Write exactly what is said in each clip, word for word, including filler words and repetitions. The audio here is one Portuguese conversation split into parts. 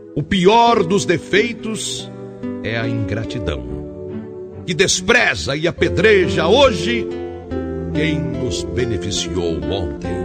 O pior dos defeitos é a ingratidão, que despreza e apedreja hoje quem nos beneficiou ontem.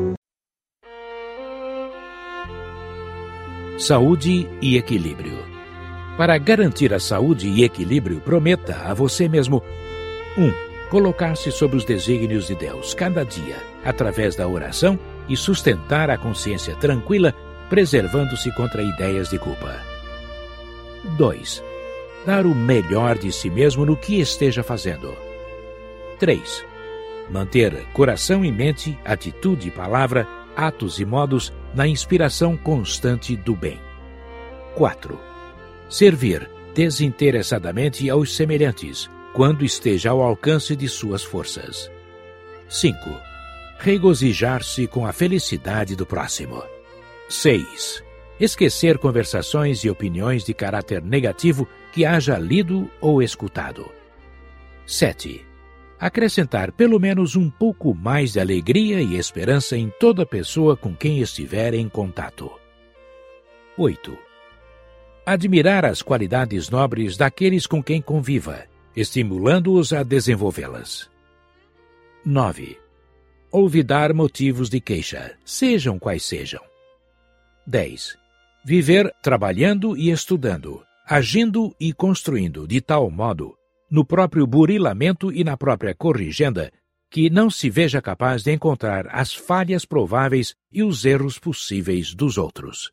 Saúde e equilíbrio. Para garantir a saúde e equilíbrio, prometa a você mesmo: um. Colocar-se sob os desígnios de Deus cada dia, através da oração, e sustentar a consciência tranquila, preservando-se contra ideias de culpa. dois. Dar o melhor de si mesmo no que esteja fazendo. três. Manter coração e mente, atitude e palavra, atos e modos na inspiração constante do bem. quatro. Servir desinteressadamente aos semelhantes, quando esteja ao alcance de suas forças. cinco. Regozijar-se com a felicidade do próximo. seis. Esquecer conversações e opiniões de caráter negativo que haja lido ou escutado. sete. Acrescentar pelo menos um pouco mais de alegria e esperança em toda pessoa com quem estiver em contato. oito. Admirar as qualidades nobres daqueles com quem conviva, estimulando-os a desenvolvê-las. nove. Olvidar motivos de queixa, sejam quais sejam. dez. Viver trabalhando e estudando, agindo e construindo de tal modo, no próprio burilamento e na própria corrigenda, que não se veja capaz de encontrar as falhas prováveis e os erros possíveis dos outros.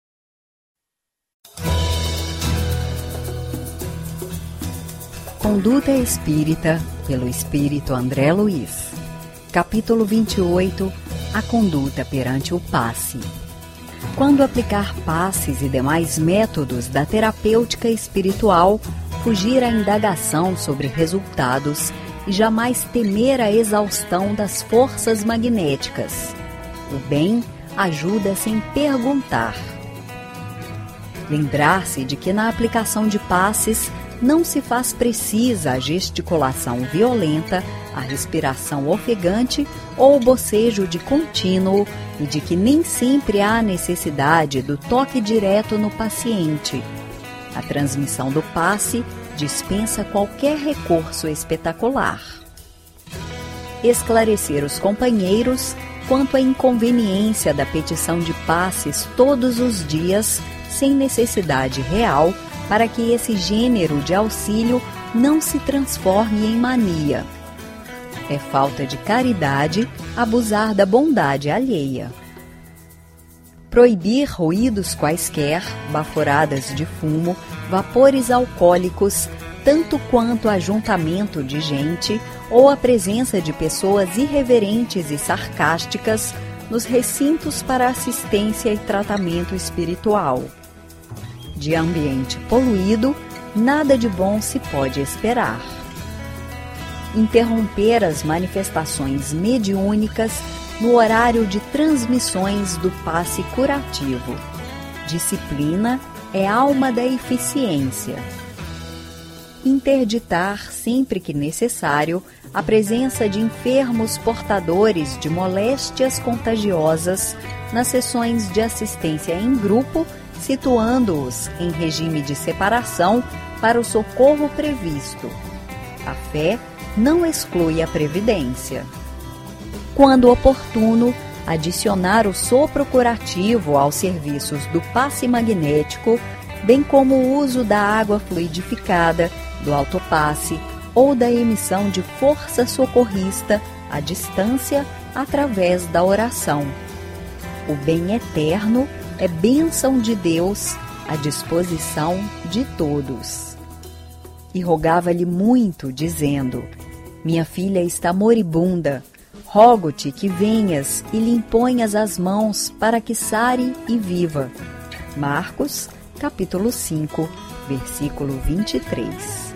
Conduta Espírita, pelo Espírito André Luiz. Capítulo vinte e oito. A conduta perante o passe. Quando aplicar passes e demais métodos da terapêutica espiritual, fugir à indagação sobre resultados e jamais temer a exaustão das forças magnéticas. O bem ajuda sem perguntar. Lembrar-se de que na aplicação de passes não se faz precisa a gesticulação violenta, a respiração ofegante ou o bocejo de contínuo e de que nem sempre há necessidade do toque direto no paciente. A transmissão do passe dispensa qualquer recurso espetacular. Esclarecer os companheiros quanto à inconveniência da petição de passes todos os dias, sem necessidade real, para que esse gênero de auxílio não se transforme em mania. É falta de caridade abusar da bondade alheia. Proibir ruídos quaisquer, baforadas de fumo, vapores alcoólicos, tanto quanto ajuntamento de gente ou a presença de pessoas irreverentes e sarcásticas nos recintos para assistência e tratamento espiritual. De ambiente poluído, nada de bom se pode esperar. Interromper as manifestações mediúnicas no horário de transmissões do passe curativo. Disciplina é alma da eficiência. Interditar, sempre que necessário, a presença de enfermos portadores de moléstias contagiosas nas sessões de assistência em grupo, situando-os em regime de separação para o socorro previsto. A fé não exclui a previdência. Quando oportuno, adicionar o sopro curativo aos serviços do passe magnético, bem como o uso da água fluidificada, do autopasse ou da emissão de força socorrista à distância através da oração. O bem eterno é bênção de Deus à disposição de todos. E rogava-lhe muito, dizendo: minha filha está moribunda, rogo-te que venhas e lhe imponhas as mãos para que sare e viva. Marcos, capítulo cinco, versículo vinte e três.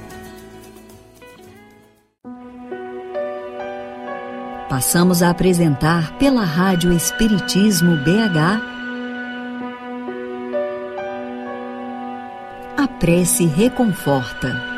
Passamos a apresentar pela Rádio Espiritismo B H A Prece Reconforta.